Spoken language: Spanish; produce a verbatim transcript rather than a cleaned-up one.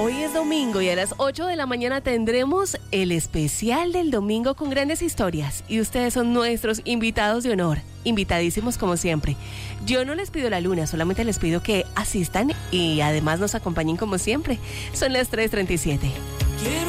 Hoy es domingo y a las ocho de la mañana tendremos el especial del domingo con grandes historias. Y ustedes son nuestros invitados de honor, invitadísimos como siempre. Yo no les pido la luna, solamente les pido que asistan y además nos acompañen como siempre. Son las tres treinta y siete. Quiero